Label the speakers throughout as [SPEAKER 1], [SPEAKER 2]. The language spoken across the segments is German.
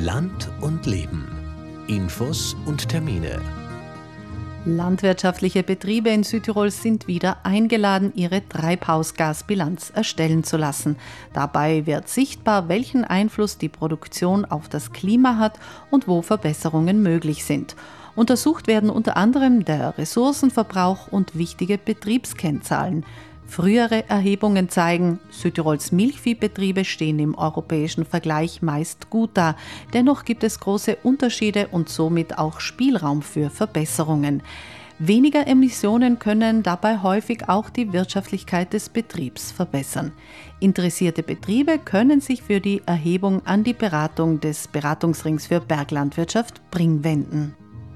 [SPEAKER 1] Land und Leben. Infos und Termine.
[SPEAKER 2] Landwirtschaftliche Betriebe in Südtirol sind wieder eingeladen, ihre Treibhausgasbilanz erstellen zu lassen. Dabei wird sichtbar, welchen Einfluss die Produktion auf das Klima hat und wo Verbesserungen möglich sind. Untersucht werden unter anderem der Ressourcenverbrauch und wichtige Betriebskennzahlen. Frühere Erhebungen zeigen, Südtirols Milchviehbetriebe stehen im europäischen Vergleich meist gut da. Dennoch gibt es große Unterschiede und somit auch Spielraum für Verbesserungen. Weniger Emissionen können dabei häufig auch die Wirtschaftlichkeit des Betriebs verbessern. Interessierte Betriebe können sich für die Erhebung an die Beratung des Beratungsrings für Berglandwirtschaft Bring wenden.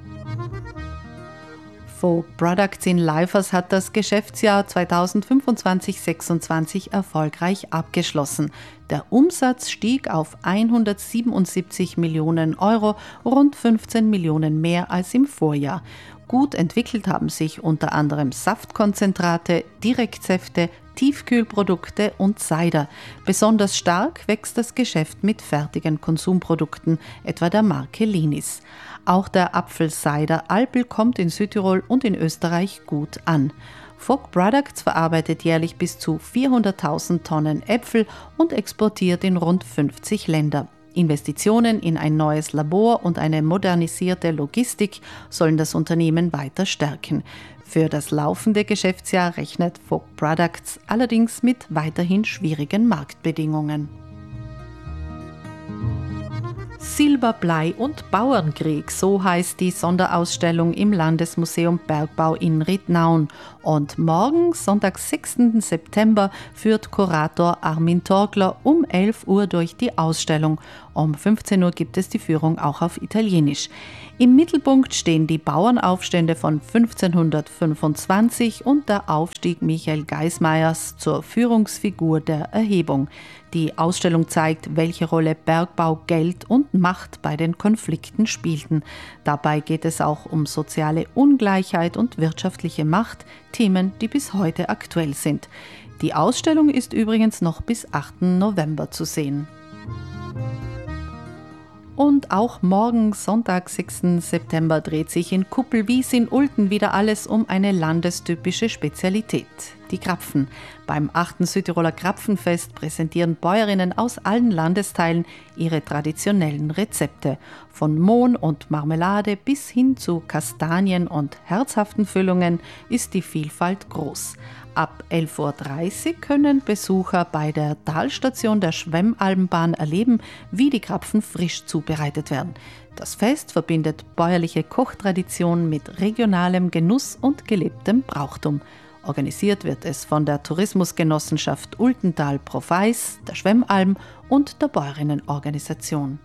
[SPEAKER 2] Folk Products in Leifers hat das Geschäftsjahr 2025/26 erfolgreich abgeschlossen. Der Umsatz stieg auf 177 Millionen Euro, rund 15 Millionen mehr als im Vorjahr. Gut entwickelt haben sich unter anderem Saftkonzentrate, Direktsäfte, Tiefkühlprodukte und Cider. Besonders stark wächst das Geschäft mit fertigen Konsumprodukten, etwa der Marke Linis. Auch der Apfelcider Alpel kommt in Südtirol und in Österreich gut an. Folk Products verarbeitet jährlich bis zu 400.000 Tonnen Äpfel und exportiert in rund 50 Länder. Investitionen in ein neues Labor und eine modernisierte Logistik sollen das Unternehmen weiter stärken. Für das laufende Geschäftsjahr rechnet Folk Products allerdings mit weiterhin schwierigen Marktbedingungen. Silber, Blei und Bauernkrieg, so heißt die Sonderausstellung im Landesmuseum Bergbau in Ridnaun. Und morgen, Sonntag, 6. September, führt Kurator Armin Torgler um 11 Uhr durch die Ausstellung. Um 15 Uhr gibt es die Führung auch auf Italienisch. Im Mittelpunkt stehen die Bauernaufstände von 1525 und der Aufstieg Michael Geismayers zur Führungsfigur der Erhebung. Die Ausstellung zeigt, welche Rolle Bergbau, Geld und Macht bei den Konflikten spielten. Dabei geht es auch um soziale Ungleichheit und wirtschaftliche Macht, Themen, die bis heute aktuell sind. Die Ausstellung ist übrigens noch bis 8. November zu sehen. Und auch morgen, Sonntag, 6. September, dreht sich in Kuppelwies in Ulten wieder alles um eine landestypische Spezialität, die Krapfen. Beim 8. Südtiroler Krapfenfest präsentieren Bäuerinnen aus allen Landesteilen ihre traditionellen Rezepte. Von Mohn und Marmelade bis hin zu Kastanien und herzhaften Füllungen ist die Vielfalt groß. Ab 11.30 Uhr können Besucher bei der Talstation der Schwemmalmbahn erleben, wie die Krapfen frisch zubereitet werden. Das Fest verbindet bäuerliche Kochtradition mit regionalem Genuss und gelebtem Brauchtum. Organisiert wird es von der Tourismusgenossenschaft Ultental Profeis, der Schwemmalm und der Bäuerinnenorganisation.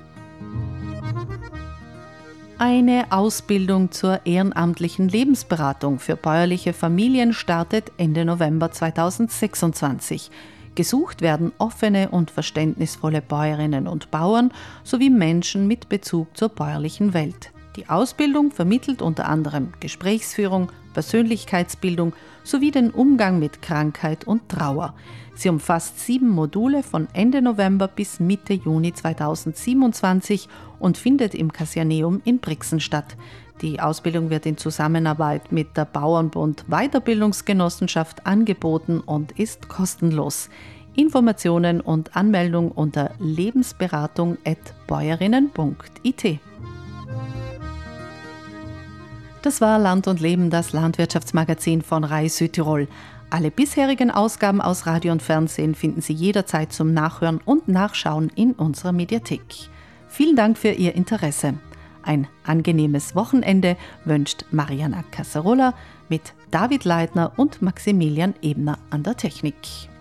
[SPEAKER 2] Eine Ausbildung zur ehrenamtlichen Lebensberatung für bäuerliche Familien startet Ende November 2026. Gesucht werden offene und verständnisvolle Bäuerinnen und Bauern sowie Menschen mit Bezug zur bäuerlichen Welt. Die Ausbildung vermittelt unter anderem Gesprächsführung, Persönlichkeitsbildung sowie den Umgang mit Krankheit und Trauer. Sie umfasst 7 Module von Ende November bis Mitte Juni 2027 und findet im Kassianeum in Brixen statt. Die Ausbildung wird in Zusammenarbeit mit der Bauernbund Weiterbildungsgenossenschaft angeboten und ist kostenlos. Informationen und Anmeldung unter lebensberatung@bäuerinnen.it. Das war Land und Leben, das Landwirtschaftsmagazin von RAI Südtirol. Alle bisherigen Ausgaben aus Radio und Fernsehen finden Sie jederzeit zum Nachhören und Nachschauen in unserer Mediathek. Vielen Dank für Ihr Interesse. Ein angenehmes Wochenende wünscht Mariana Casarola mit David Leitner und Maximilian Ebner an der Technik.